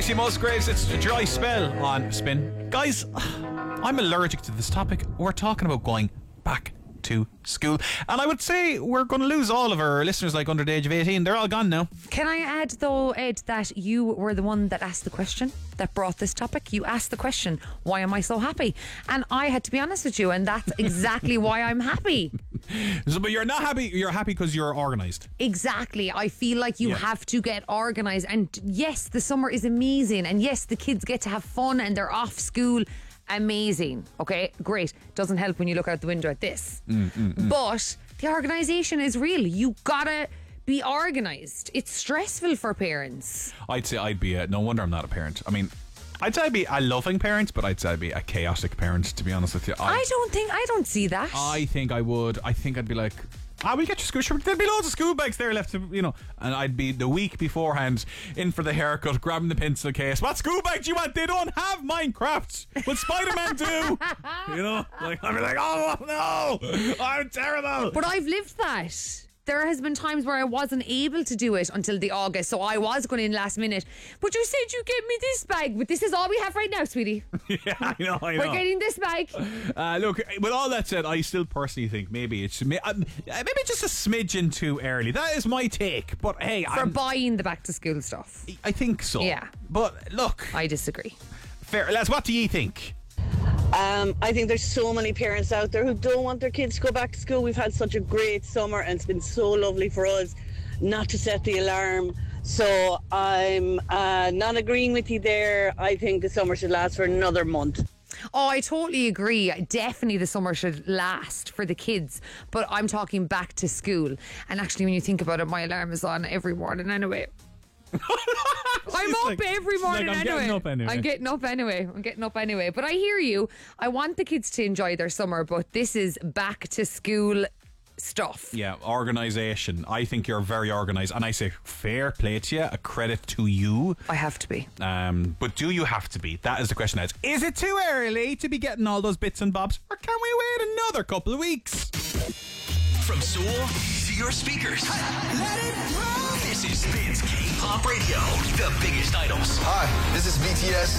Casey Musgraves, it's a dry spell on Spin. Guys, I'm allergic to this topic. We're talking about going back to school, and I would say we're going to lose all of our listeners like under the age of 18. They're all gone now. Can I add though, Ed, that you were the one that asked the question, that brought this topic. You asked the question, why am I so happy? And I had to be honest with you, and that's exactly why I'm happy. But you're not happy. You're happy because you're organised. Exactly. I feel like you have to get organised, and yes, the summer is amazing, and yes, the kids get to have fun and they're off school. Amazing. Okay, great. Doesn't help when you look out the window at this. But the organisation is real. You gotta be organised. It's stressful for parents. I'd say I'd be no wonder I'm not a parent. I mean, I'd say I'd be a loving parent, but I'd say I'd be a chaotic parent, to be honest with you. I don't see that. I think I would. I think I'd be like, we'll get your school. Sure, there'd be loads of school bags there left to, and I'd be the week beforehand in for the haircut, grabbing the pencil case. What school bag do you want? They don't have Minecraft. What Spider-Man do? Like I'd be like, oh no, I'm terrible. But I've lived that. There has been times where I wasn't able to do it until the August, so I was going in last minute. But you said you get me this bag, but this is all we have right now, sweetie. Yeah, I know. We're getting this bag. Look, with all that said, I still personally think maybe just a smidgen too early. That is my take. But hey, for buying the back to school stuff, I think so. Yeah. But look, I disagree. Fair, lads. What do you think? I think there's so many parents out there who don't want their kids to go back to school. We've had such a great summer and it's been so lovely for us not to set the alarm. So I'm not agreeing with you there. I think the summer should last for another month. Oh, I totally agree. Definitely the summer should last for the kids. But I'm talking back to school. And actually, when you think about it, my alarm is on every morning anyway. I'm up every morning anyway. I'm getting up anyway. But I hear you. I want the kids to enjoy their summer, but this is back to school stuff. Yeah, organisation. I think you're very organised, and I say fair play to you, a credit to you. I have to be. But do you have to be? That is the question. Is it too early to be getting all those bits and bobs, or can we wait another couple of weeks? From Soul to your speakers. Let it roll. This is Spins K-Pop Radio. The biggest idols. Hi, this is BTS.